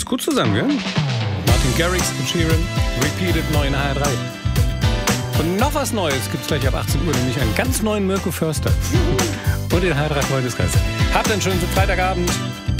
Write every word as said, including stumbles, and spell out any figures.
Ist gut zusammen, gell? Martin Garrix, Ed Sheeran, Repeated, neu in H R drei. Und noch was Neues gibt's gleich ab achtzehn Uhr, nämlich einen ganz neuen Mirko Förster. Und den H R drei Freundeskreis. Habt einen schönen Freitagabend.